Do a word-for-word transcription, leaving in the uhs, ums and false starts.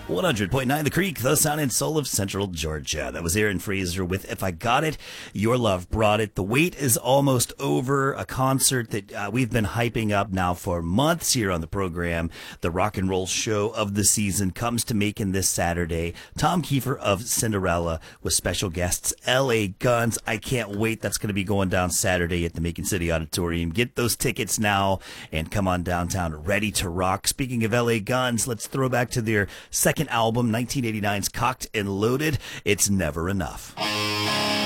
one hundred point nine The Creek, the sound and soul of Central Georgia. That was Aaron Fraser with If I Got It, Your Love Brought It. The wait is almost over. A concert that uh, we've been hyping up now for months here on the program. The rock and roll show of the season comes to Macon this Saturday. Tom Kiefer of Cinderella with special guests L A Guns. I can't wait. That's going to be going down Saturday at the Macon City Auditorium. Get those tickets now and come on downtown ready to rock. Speaking of L A Guns, let's throw back to their second album, nineteen eighty-nine's Cocked and Loaded. It's Never Enough.